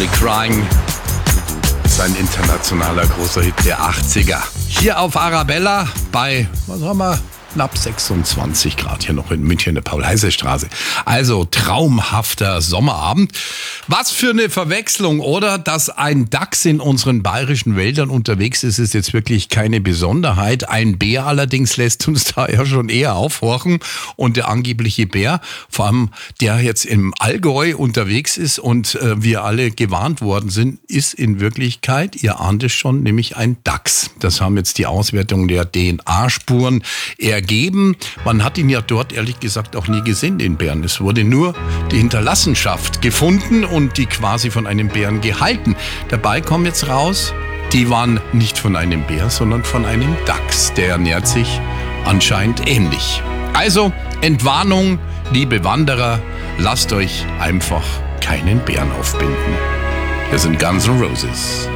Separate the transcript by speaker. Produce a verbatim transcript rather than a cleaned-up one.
Speaker 1: Everybody Crying. Sein internationaler großer Hit der achtziger. Hier auf Arabella bei, was haben wir, knapp sechsundzwanzig Grad hier noch in München, in der Paul-Heise-Straße. Also traumhafter Sommerabend. Was für eine Verwechslung, oder? Dass ein Dachs in unseren bayerischen Wäldern unterwegs ist, ist jetzt wirklich keine Besonderheit. Ein Bär allerdings lässt uns da ja schon eher aufhorchen. Und der angebliche Bär, vor allem der jetzt im Allgäu unterwegs ist und äh, wir alle gewarnt worden sind, ist in Wirklichkeit, ihr ahnt es schon, nämlich ein Dachs. Das haben jetzt die Auswertung der D N A-Spuren ergeben. Man hat ihn ja dort ehrlich gesagt auch nie gesehen, den Bären. Es wurde nur die Hinterlassenschaft gefunden und die quasi von einem Bären gehalten. Dabei kommt jetzt raus, die waren nicht von einem Bär, sondern von einem Dachs. Der ernährt sich anscheinend ähnlich. Also Entwarnung, liebe Wanderer, lasst euch einfach keinen Bären aufbinden. Wir sind Guns N' Roses.